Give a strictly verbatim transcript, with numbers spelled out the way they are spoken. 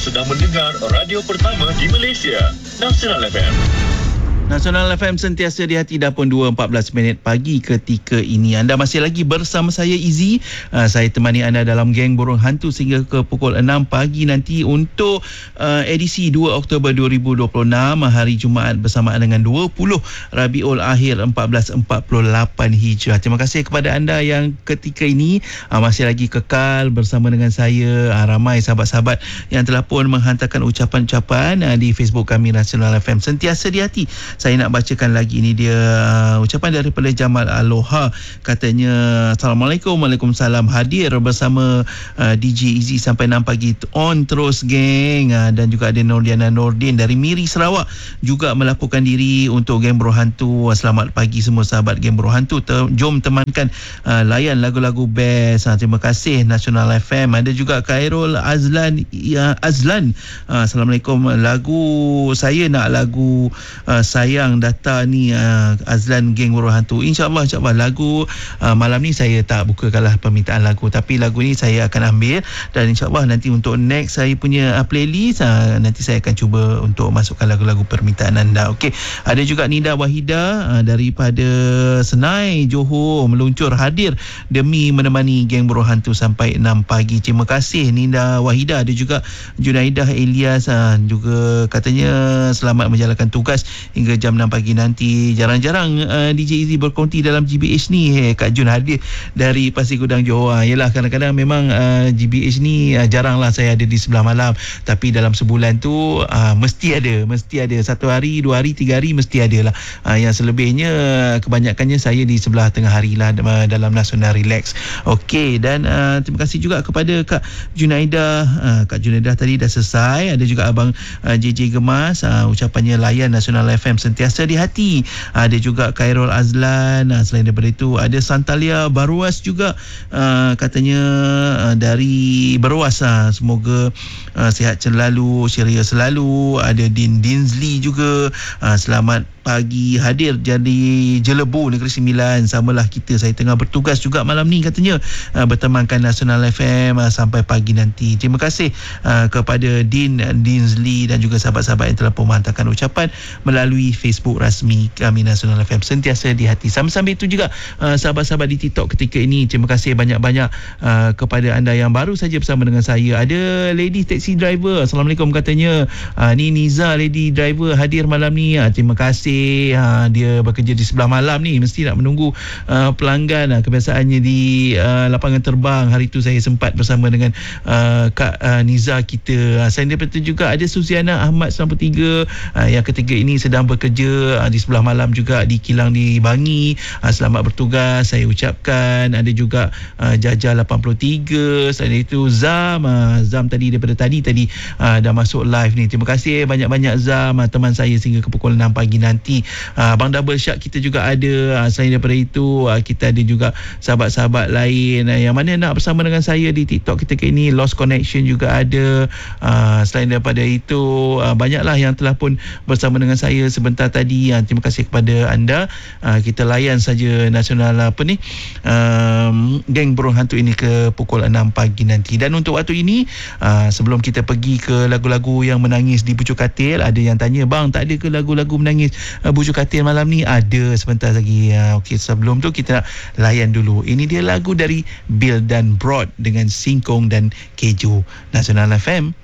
sedang mendengar radio pertama di Malaysia, Nasional F M. Nasional F M sentiasa di hati dah pun dua empat belas minit pagi ketika ini. Anda masih lagi bersama saya Izzy. Uh, saya temani anda dalam Geng Burung Hantu sehingga ke pukul enam pagi nanti untuk uh, edisi dua Oktober dua ribu dua puluh enam, hari Jumaat bersamaan dengan dua puluh Rabiul Akhir empat belas empat puluh lapan Hijrah. Terima kasih kepada anda yang ketika ini uh, masih lagi kekal bersama dengan saya. Uh, ramai sahabat-sahabat yang telah pun menghantarkan ucapan-ucapan uh, di Facebook kami Nasional F M sentiasa di hati. Saya nak bacakan lagi, ini dia uh, ucapan daripada Jamal Aloha. Katanya, Assalamualaikum. Waalaikumsalam. Hadir bersama uh, D J Izzy sampai enam pagi. On terus geng. Uh, dan juga ada Nordiana Nordin dari Miri Sarawak juga melaporkan diri untuk Geng Burung Hantu. Uh, selamat pagi semua sahabat Geng Burung Hantu. Ter- jom temankan uh, layan lagu-lagu best. Uh, terima kasih Nasional F M. Ada juga Khairul Azlan ya, Azlan. Uh, Assalamualaikum. Lagu saya nak lagu uh, sayang data ni uh, Azlan Geng Burung Hantu. InsyaAllah insyaAllah lagu uh, malam ni saya tak bukakanlah permintaan lagu, tapi lagu ni saya akan ambil dan insyaAllah nanti untuk next saya punya uh, playlist uh, nanti saya akan cuba untuk masukkan lagu-lagu permintaan anda. Okey, ada juga Nida Wahida uh, daripada Senai Johor meluncur hadir demi menemani Geng Burung Hantu sampai enam pagi. Terima kasih Nida Wahida. Ada juga Junaidah Elias uh, juga katanya selamat menjalankan tugas hingga jam enam pagi nanti. Jarang-jarang uh, D J Izzy berkonti dalam G B H ni. Hey, Kak Jun hadir dari Pasir Gudang Johor. Yelah, kadang-kadang memang uh, G B H ni uh, jaranglah saya ada di sebelah malam, tapi dalam sebulan tu uh, mesti ada, mesti ada satu hari, dua hari, tiga hari mesti ada lah. Uh, yang selebihnya kebanyakannya saya di sebelah tengah hari lah dalam Nasional Relax. Okey, dan uh, terima kasih juga kepada Kak Junaidah. Uh, Kak Junaidah tadi dah selesai. Ada juga Abang uh, J J Gemas, uh, ucapannya layan Nasional F M sentiasa di hati. Ada juga Khairul Azlan. Selain daripada itu ada Santalia Baruas juga, uh, katanya uh, dari Baruas. Uh, semoga uh, sihat selalu, ceria selalu. Ada Din Dinsley juga, uh, selamat pagi, hadir jadi Jelebu Negeri Sembilan. Samalah kita, saya tengah bertugas juga malam ni katanya, uh, bertemankan Nasional F M uh, sampai pagi nanti. Terima kasih uh, kepada Din Dinsley dan juga sahabat-sahabat yang telah pun menghantarkan ucapan melalui Facebook rasmi kami Nasional F M sentiasa di hati. Sama-sama itu juga uh, sahabat-sahabat di TikTok ketika ini. Terima kasih banyak-banyak uh, kepada anda yang baru saja bersama dengan saya. Ada Lady Taxi Driver, Assalamualaikum katanya. Uh, ni Niza Lady Driver hadir malam ni. Uh, terima kasih. Ha, dia bekerja di sebelah malam ni, mesti nak menunggu uh, pelanggan. Uh, kebiasaannya di uh, lapangan terbang. Hari tu saya sempat bersama dengan uh, Kak uh, Niza kita. Uh, selain daripada itu juga ada Suziana Ahmad sembilan puluh tiga, uh, yang ketiga ini sedang bekerja uh, di sebelah malam juga di kilang di Bangi. Uh, selamat bertugas saya ucapkan. Ada juga uh, Jaja lapan puluh tiga. Selain itu Zam, uh, Zam tadi daripada tadi tadi uh, dah masuk live ni. Terima kasih banyak-banyak Zam, uh, teman saya sehingga ke pukul enam pagi nanti. Uh, Abang Double Shark kita juga ada. Uh, selain daripada itu uh, kita ada juga sahabat-sahabat lain uh, yang mana nak bersama dengan saya di TikTok ketika ini. Lost Connection juga ada. Uh, selain daripada itu uh, banyaklah yang telah pun bersama dengan saya sebentar tadi. Uh, terima kasih kepada anda. Uh, kita layan saja Nasional apa ni um, Geng Burung Hantu ini ke pukul enam pagi nanti. Dan untuk waktu ini uh, sebelum kita pergi ke lagu-lagu yang menangis di Pucuk Katil, ada yang tanya, bang tak ada ke lagu-lagu menangis Uh, Bujuk Katil malam ni? Ada sebentar lagi. uh, Okey, sebelum tu kita nak layan dulu. Ini dia lagu dari Bill dan Broad dengan Singkong dan Keju. Nasional F M